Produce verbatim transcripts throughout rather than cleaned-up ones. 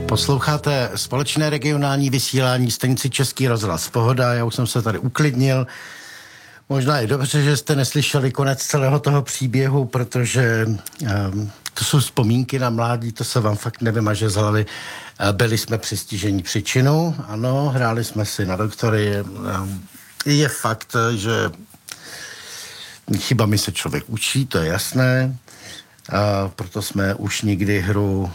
Posloucháte společné regionální vysílání stanici Český rozhlas Pohoda. Já už jsem se tady uklidnil. Možná je dobře, že jste neslyšeli konec celého toho příběhu, protože um, to jsou vzpomínky na mládí, to se vám fakt nevymaže z hlavy. Uh, byli jsme přistižení příčinou, ano, hráli jsme si na doktory. Um, je fakt, že chybami se člověk učí, to je jasné. A proto jsme už nikdy hru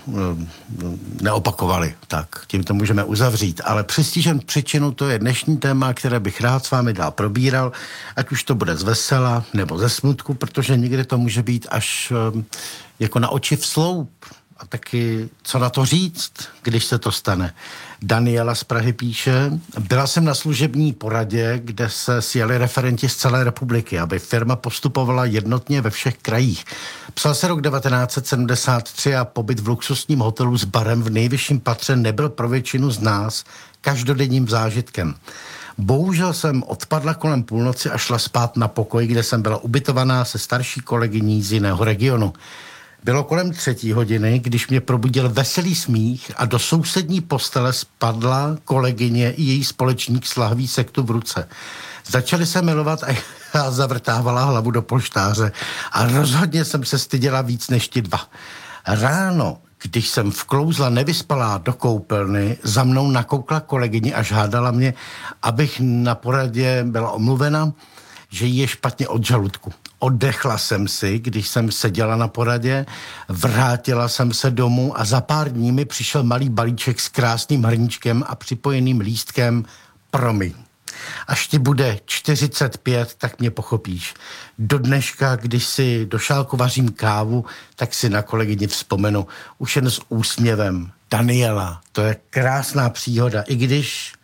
neopakovali. Tak, tím to můžeme uzavřít. Ale přistižen příčinu, to je dnešní téma, které bych rád s vámi dál probíral, ať už to bude z vesela nebo ze smutku, protože někdy to může být až jako na oči vsloup. A taky, co na to říct, když se to stane. Daniela z Prahy píše, byla jsem na služební poradě, kde se sjeli referenti z celé republiky, aby firma postupovala jednotně ve všech krajích. Psal se rok devatenáct set sedmdesát tři a pobyt v luxusním hotelu s barem v nejvyšším patře nebyl pro většinu z nás každodenním zážitkem. Bohužel jsem odpadla kolem půlnoci a šla spát na pokoj, kde jsem byla ubytovaná se starší kolegyní z jiného regionu. Bylo kolem třetí hodiny, když mě probudil veselý smích a do sousední postele spadla kolegyně i její společník s lahví sektu v ruce. Začali se milovat a já zavrtávala hlavu do polštáře a rozhodně jsem se styděla víc než ti dva. Ráno, když jsem vklouzla nevyspalá do koupelny, za mnou nakoukla kolegyně a žádala mě, abych na poradě byla omluvena, že jí je špatně od žaludku. Oddechla jsem si, když jsem seděla na poradě, vrátila jsem se domů a za pár dní mi přišel malý balíček s krásným hrníčkem a připojeným lístkem promiň. Až ti bude čtyřicet pět, tak mě pochopíš. Do dneška, když si do šálku vařím kávu, tak si na kolegyni vzpomenu. Už jen s úsměvem. Daniela, to je krásná příhoda. I když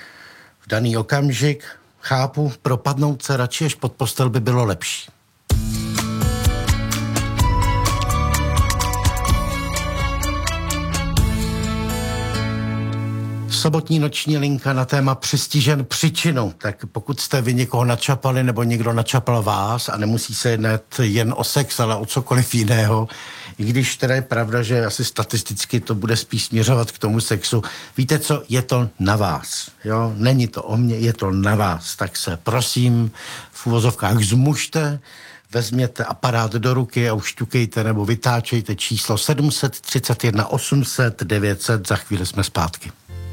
v daný okamžik chápu, propadnout se radši až pod postel by bylo lepší. Sobotní noční linka na téma přistižen příčinu. Tak pokud jste vy někoho načapali nebo někdo načapal vás a nemusí se jednat jen o sex, ale o cokoliv jiného, i když teda je pravda, že asi statisticky to bude spíš směřovat k tomu sexu. Víte co, je to na vás. Jo? Není to o mně, je to na vás. Tak se prosím v uvozovkách zmužte, vezměte aparát do ruky a ušťukejte nebo vytáčejte číslo sedm set třicet jedna osm set devět set. Za chvíli jsme zpátky.